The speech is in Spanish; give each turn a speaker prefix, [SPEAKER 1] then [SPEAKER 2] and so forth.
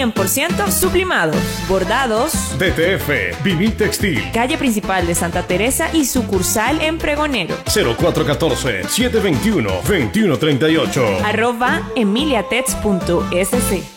[SPEAKER 1] 100% sublimados, bordados.
[SPEAKER 2] DTF, Vivir Textil.
[SPEAKER 1] Calle principal de Santa Teresa y sucursal en Pregonero.
[SPEAKER 2] 0414-721-2138.
[SPEAKER 1] @emiliatets.sc.